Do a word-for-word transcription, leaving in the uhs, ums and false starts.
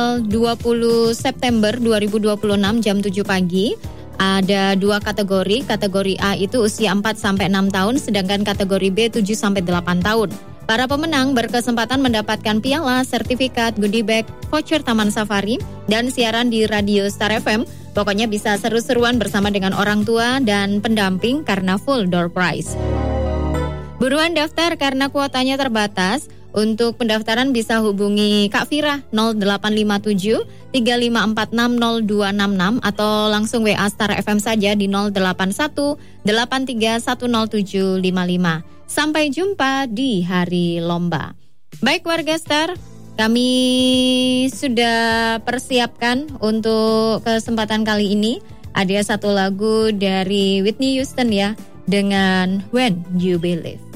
tanggal dua puluh September dua ribu dua puluh enam jam tujuh pagi. Ada dua kategori. Kategori A itu usia empat sampai enam tahun, sedangkan kategori B tujuh sampai delapan tahun. Para pemenang berkesempatan mendapatkan piala, sertifikat, goodie bag, voucher Taman Safari, dan siaran di Radio Star F M. Pokoknya bisa seru-seruan bersama dengan orang tua dan pendamping karena full door prize. Buruan daftar karena kuotanya terbatas. Untuk pendaftaran bisa hubungi Kak Fira nol delapan lima tujuh tiga lima empat enam nol dua enam enam atau langsung W A Star F M saja di nol delapan satu delapan tiga satu nol tujuh lima lima. Sampai jumpa di hari lomba. Baik warga Star, kami sudah persiapkan untuk kesempatan kali ini. Ada satu lagu dari Whitney Houston ya, dengan When You Believe.